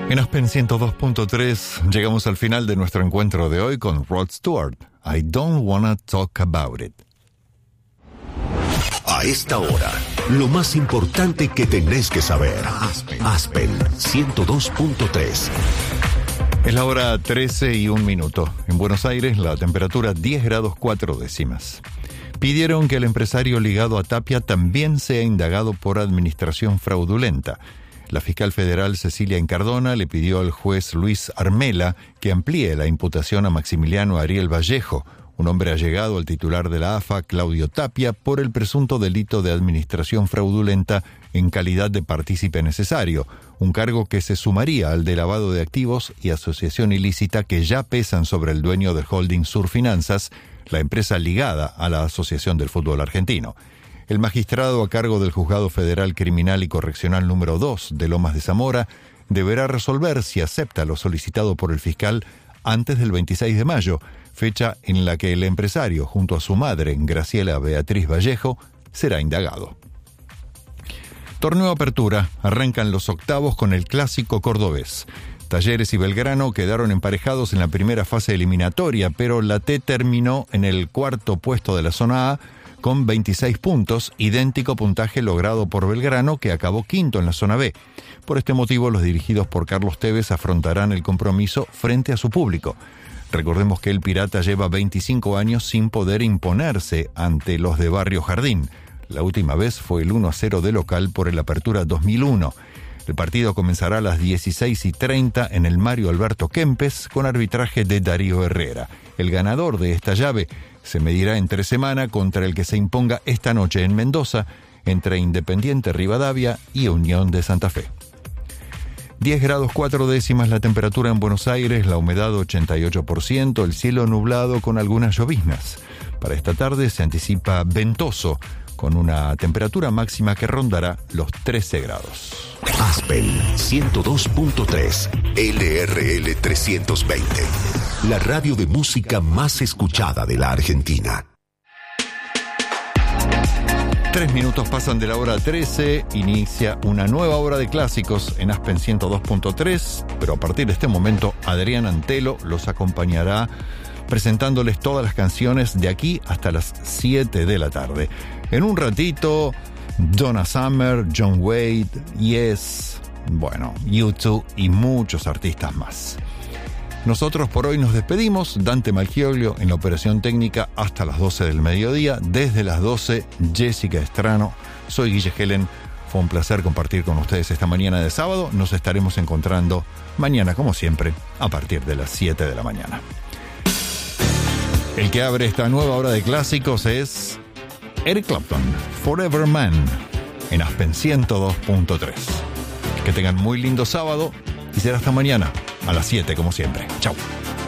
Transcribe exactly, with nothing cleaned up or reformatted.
En Aspen ciento dos punto tres llegamos al final de nuestro encuentro de hoy con Rod Stewart. I don't wanna talk about it. A esta hora, lo más importante que tenés que saber. Aspen, Aspen ciento dos punto tres. Es la hora trece y un minuto. En Buenos Aires, la temperatura diez grados cuatro décimas. Pidieron que el empresario ligado a Tapia también sea indagado por administración fraudulenta. La fiscal federal Cecilia Incardona le pidió al juez Luis Armela que amplíe la imputación a Maximiliano Ariel Vallejo, un hombre allegado al titular de la A F A, Claudio Tapia, por el presunto delito de administración fraudulenta en calidad de partícipe necesario, un cargo que se sumaría al de lavado de activos y asociación ilícita que ya pesan sobre el dueño del holding Surfinanzas, la empresa ligada a la Asociación del Fútbol Argentino. El magistrado a cargo del Juzgado Federal Criminal y Correccional número dos de Lomas de Zamora deberá resolver si acepta lo solicitado por el fiscal antes del veintiséis de mayo, fecha en la que el empresario, junto a su madre, Graciela Beatriz Vallejo, será indagado. Torneo Apertura. Arrancan los octavos con el clásico cordobés. Talleres y Belgrano quedaron emparejados en la primera fase eliminatoria, pero la T terminó en el cuarto puesto de la zona A, con veintiséis puntos, idéntico puntaje logrado por Belgrano, que acabó quinto en la zona B. Por este motivo, los dirigidos por Carlos Tevez afrontarán el compromiso frente a su público. Recordemos que el Pirata lleva veinticinco años sin poder imponerse ante los de Barrio Jardín. La última vez fue el uno a cero de local por el Apertura dos mil uno. El partido comenzará a las dieciséis y treinta en el Mario Alberto Kempes con arbitraje de Darío Herrera. El ganador de esta llave se medirá entre semana contra el que se imponga esta noche en Mendoza entre Independiente Rivadavia y Unión de Santa Fe. diez grados cuatro décimas la temperatura en Buenos Aires, la humedad ochenta y ocho por ciento, el cielo nublado con algunas lloviznas. Para esta tarde se anticipa ventoso, con una temperatura máxima que rondará los trece grados. Aspen ciento dos punto tres, L R L trescientos veinte, la radio de música más escuchada de la Argentina. Tres minutos pasan de la hora trece, inicia una nueva hora de clásicos en Aspen ciento dos punto tres, pero a partir de este momento Adrián Antelo los acompañará presentándoles todas las canciones de aquí hasta las siete de la tarde. En un ratito, Donna Summer, John Wade, Yes, bueno, U dos y muchos artistas más. Nosotros por hoy nos despedimos. Dante Malgioglio en la operación técnica hasta las doce del mediodía. Desde las doce, Jessica Estrano. Soy Guille Helen. Fue un placer compartir con ustedes esta mañana de sábado. Nos estaremos encontrando mañana, como siempre, a partir de las siete de la mañana. El que abre esta nueva hora de clásicos es Eric Clapton, Forever Man, en Aspen ciento dos punto tres. Que tengan muy lindo sábado y será hasta mañana a las siete como siempre. Chau.